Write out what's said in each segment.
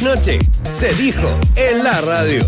trasnoche se dijo en la radio.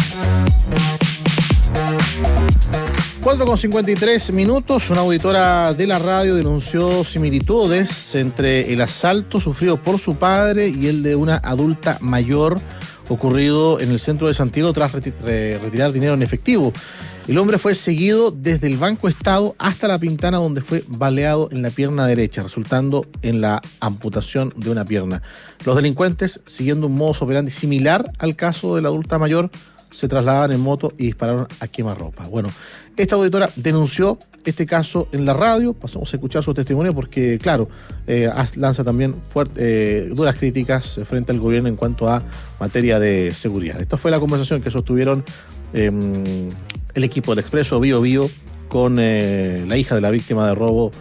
4:53. Una auditora de la radio denunció similitudes entre el asalto sufrido por su padre y el de una adulta mayor ocurrido en el centro de Santiago tras retirar dinero en efectivo. El hombre fue seguido desde el Banco Estado hasta La Pintana, donde fue baleado en la pierna derecha, resultando en la amputación de una pierna. Los delincuentes, siguiendo un modus operandi similar al caso de la adulta mayor, se trasladaban en moto y dispararon a quemarropa. Bueno, esta auditora denunció este caso en la radio. Pasamos a escuchar su testimonio porque, claro, lanza también duras críticas frente al gobierno en cuanto a materia de seguridad. Esta fue la conversación que sostuvieron el equipo del Expreso Bío Bío con la hija de la víctima de robo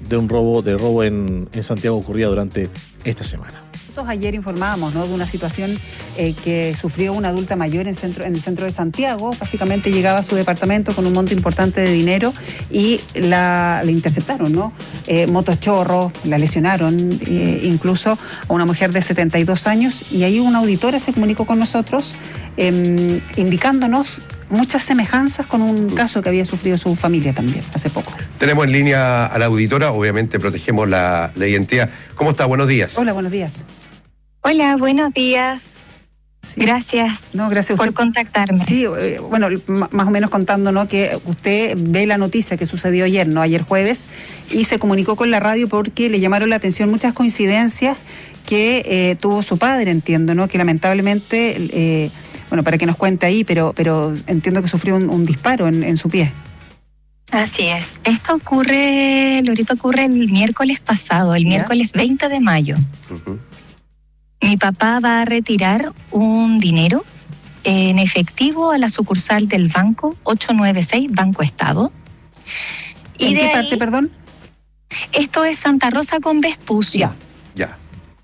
en Santiago ocurrida durante esta semana. Ayer informábamos, ¿no?, de una situación que sufrió una adulta mayor en el centro de Santiago. Básicamente llegaba a su departamento con un monto importante de dinero y la interceptaron, ¿no? Motochorros, la lesionaron, incluso a una mujer de 72 años. Y ahí una auditora se comunicó con nosotros indicándonos muchas semejanzas con un caso que había sufrido su familia también hace poco. Tenemos en línea a la auditora, obviamente protegemos la identidad. ¿Cómo está? Buenos días. Hola, buenos días. Hola, buenos días. Sí. Gracias, gracias a usted por contactarme. Sí, bueno, más o menos contándonos que usted ve la noticia que sucedió ayer, ¿no? Ayer jueves, y se comunicó con la radio porque le llamaron la atención muchas coincidencias que tuvo su padre, entiendo, ¿no? Que lamentablemente, bueno, para que nos cuente ahí, pero entiendo que sufrió un disparo en su pie. Así es. Esto ocurre el miércoles pasado, el miércoles 20 de mayo. Uh-huh. Mi papá va a retirar un dinero en efectivo a la sucursal del banco 896, Banco Estado. ¿En qué parte, perdón? Esto es Santa Rosa con Vespucio. Ya.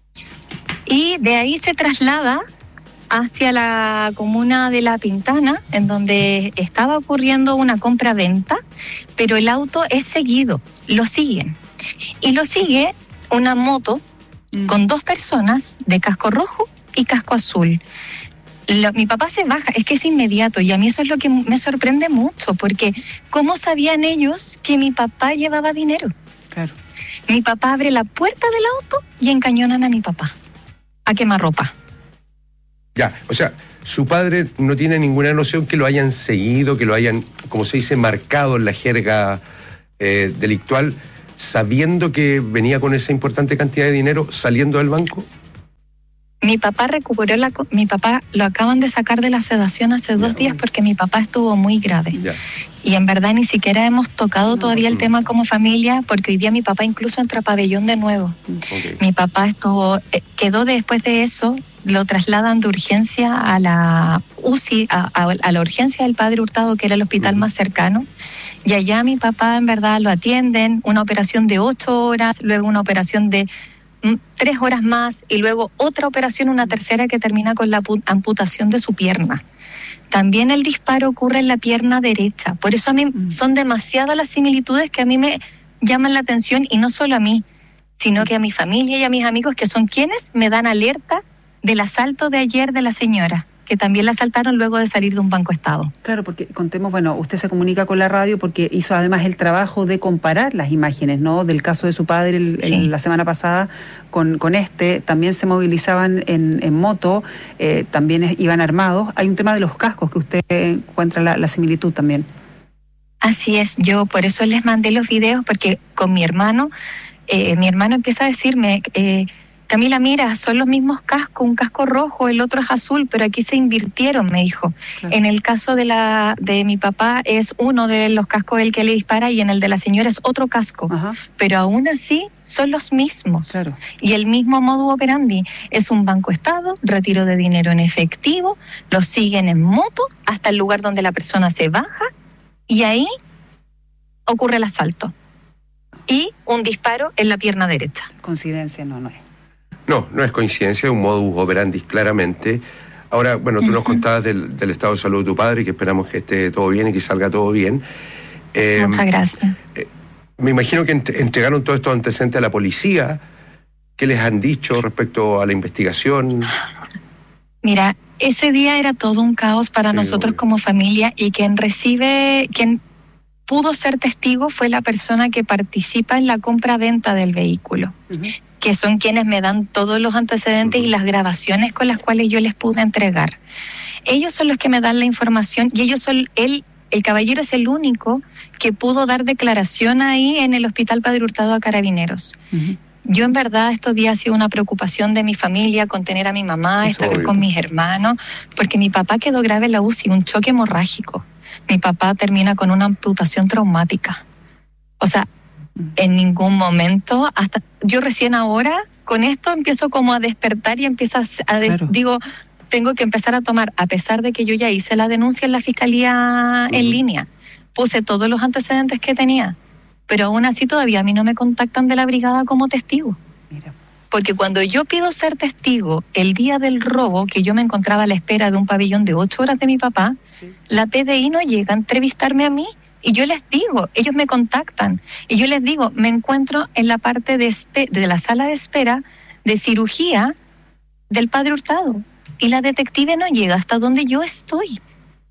Y de ahí se traslada hacia la comuna de La Pintana, en donde estaba ocurriendo una compra-venta, pero el auto es seguido, lo siguen. Y lo sigue una moto con dos personas de casco rojo y casco azul. Mi papá se baja, es que es inmediato, y a mí eso es lo que me sorprende mucho, porque ¿cómo sabían ellos que mi papá llevaba dinero? Claro. Mi papá abre la puerta del auto y encañonan a mi papá, a quemarropa. Ya, o sea, su padre no tiene ninguna noción que lo hayan seguido, que lo hayan, como se dice, marcado en la jerga delictual, sabiendo que venía con esa importante cantidad de dinero saliendo del banco. Mi papá mi papá lo acaban de sacar de la sedación hace 2 días porque mi papá estuvo muy grave. Ya. Y en verdad ni siquiera hemos tocado todavía el tema como familia, porque hoy día mi papá incluso entra a pabellón de nuevo. Okay. Mi papá quedó después de eso, lo trasladan de urgencia a la UCI, a la urgencia del Padre Hurtado, que era el hospital más cercano. Y allá mi papá en verdad lo atienden, una operación de 8 horas, luego una operación de 3 horas más y luego otra operación, una tercera que termina con la amputación de su pierna. También el disparo ocurre en la pierna derecha. Por eso a mí son demasiadas las similitudes que a mí me llaman la atención, y no solo a mí, sino que a mi familia y a mis amigos, que son quienes me dan alerta del asalto de ayer de la señora, que también la asaltaron luego de salir de un Banco Estado. Claro, porque contemos, bueno, usted se comunica con la radio porque hizo además el trabajo de comparar las imágenes, ¿no?, del caso de su padre la semana pasada con este. También se movilizaban en moto, también iban armados. Hay un tema de los cascos que usted encuentra la similitud también. Así es, yo por eso les mandé los videos, porque con mi hermano empieza a decirme... Camila, mira, son los mismos cascos, un casco rojo, el otro es azul, pero aquí se invirtieron, me dijo. Claro. En el caso de mi papá es uno de los cascos el que le dispara, y en el de la señora es otro casco. Ajá. Pero aún así son los mismos. Claro. Y el mismo modus operandi. Es un Banco Estado, retiro de dinero en efectivo, los siguen en moto hasta el lugar donde la persona se baja, y ahí ocurre el asalto. Y un disparo en la pierna derecha. Coincidencia no es. No es coincidencia, es un modus operandi claramente. Ahora, bueno, tú nos contabas del estado de salud de tu padre, que esperamos que esté todo bien y que salga todo bien. Muchas gracias. Me imagino que entregaron todos estos antecedentes a la policía. ¿Qué les han dicho respecto a la investigación? Mira, ese día era todo un caos para nosotros como familia, y quien pudo ser testigo fue la persona que participa en la compra-venta del vehículo, que son quienes me dan todos los antecedentes y las grabaciones con las cuales yo les pude entregar. Ellos son los que me dan la información, y ellos son el caballero es el único que pudo dar declaración ahí en el Hospital Padre Hurtado a Carabineros. Yo en verdad estos días ha sido una preocupación de mi familia, contener a mi mamá, estar con mis hermanos, porque mi papá quedó grave en la UCI, un choque hemorrágico. Mi papá termina con una amputación traumática. O sea, en ningún momento, hasta yo recién ahora con esto empiezo como a despertar y empiezo digo, tengo que empezar a tomar, a pesar de que yo ya hice la denuncia en la fiscalía en línea, puse todos los antecedentes que tenía, pero aún así todavía a mí no me contactan de la brigada como testigo. Mira. Porque cuando yo pido ser testigo el día del robo, que yo me encontraba a la espera de un pabellón de 8 horas de mi papá, la PDI no llega a entrevistarme a mí, y yo les digo, ellos me contactan, y yo les digo, me encuentro en la parte de la sala de espera de cirugía del Padre Hurtado, y la detective no llega hasta donde yo estoy.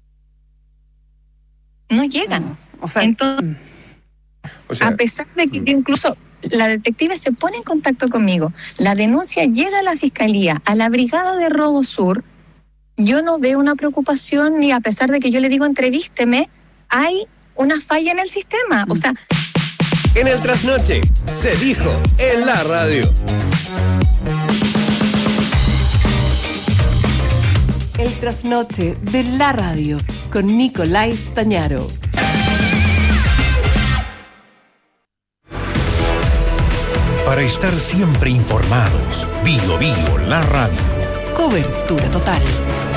No llegan. Entonces, a pesar de que incluso la detective se pone en contacto conmigo, la denuncia llega a la fiscalía, a la brigada de Robo Sur, yo no veo una preocupación, ni a pesar de que yo le digo entrevísteme, hay una falla en el sistema. O sea, en el trasnoche se dijo en la radio. El trasnoche de la radio con Nicolás Tañaro. Para estar siempre informados, Bio la radio. Cobertura total.